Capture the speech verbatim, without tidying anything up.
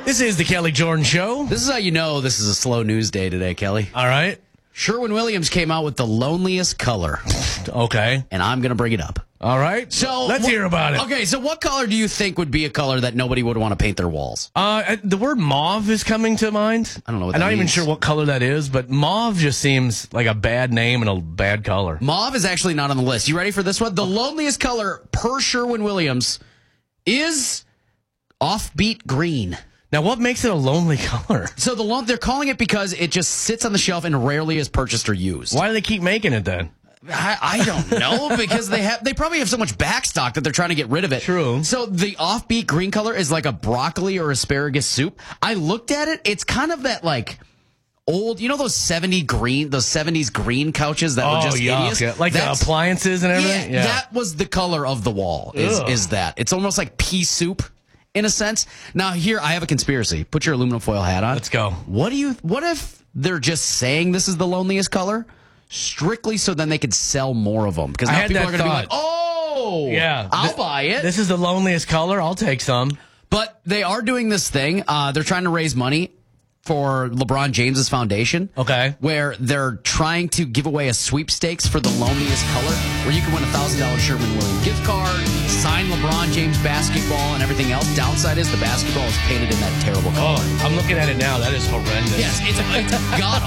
This is the Kelly Jordan Show. This is how you know this is a slow news day today, Kelly. All right. Sherwin-Williams came out with the loneliest color. Okay. And I'm going to bring it up. All right. So let's wh- hear about it. Okay, so what color do you think would be a color that nobody would want to paint their walls? Uh, the word mauve is coming to mind. I don't know what I'm that not even means. sure what color that is, but mauve just seems like a bad name and a bad color. Mauve is actually not on the list. You ready for this one? The loneliest color per Sherwin-Williams is offbeat green. Now, what makes it a lonely color? So the lone, they're calling it because it just sits on the shelf and rarely is purchased or used. Why do they keep making it then? I, I don't know because they have they probably have so much backstock that they're trying to get rid of it. True. So the offbeat green color is like a broccoli or asparagus soup. I looked at it. It's kind of that like old, you know those seventy green, those seventies green couches that were Oh, just yuck. hideous? Yeah. Like That's- the appliances and Yeah, everything? that was the color of the wall. Is Ugh. is that? It's almost like pea soup in a sense. Now here I have a conspiracy. Put your aluminum foil hat on. Let's go. What do you? What if they're just saying this is the loneliest color, strictly so then they could sell more of them? Because I now had people that are going to be thought. like, "Oh, Yeah. I'll Th- buy it." This is the loneliest color. I'll take some. But they are doing this thing. Uh, they're trying to raise money for LeBron James's foundation. Okay. Where they're trying to give away a sweepstakes for the loneliest color, where you can win a thousand dollar Sherwin-Williams gift card, sign LeBron James basketball, and everything else. Downside is the basketball is painted in that terrible color. Oh, I'm looking at it now. That is horrendous. Yes, it's, it's god